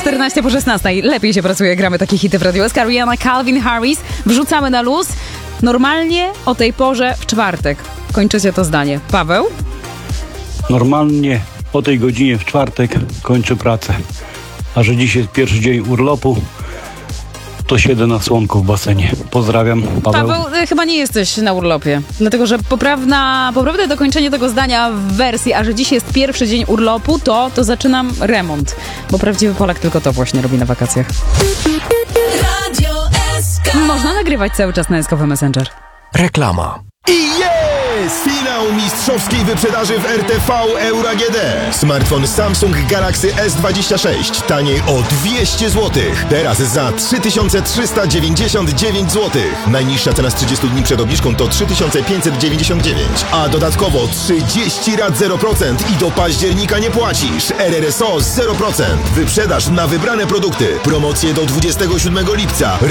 14 po 16. Lepiej się pracuje, gramy takie hity w Radio SK. Rihanna, Calvin Harris. Wrzucamy na luz. Normalnie o tej porze w czwartek. Kończycie to zdanie. Paweł? Normalnie o tej godzinie w czwartek kończę pracę. A że dzisiaj jest pierwszy dzień urlopu, to siedzę na słonku w basenie. Pozdrawiam, Paweł. Paweł, chyba nie jesteś na urlopie. Dlatego, że poprawne dokończenie tego zdania w wersji, a że dzisiaj jest pierwszy dzień urlopu, to zaczynam remont. Bo prawdziwy Polak tylko to właśnie robi na wakacjach. Radio SK. Można nagrywać cały czas na SK Messenger. Reklama. I jest! Finał mistrzowskiej wyprzedaży w RTV Euro AGD. Smartfon Samsung Galaxy S26 taniej o 200 zł. Teraz za 3399 zł. Najniższa cena z 30 dni przed obniżką to 3599. A dodatkowo 30 rat 0% i do października nie płacisz. RRSO 0%. Wyprzedaż na wybrane produkty. Promocje do 27 lipca.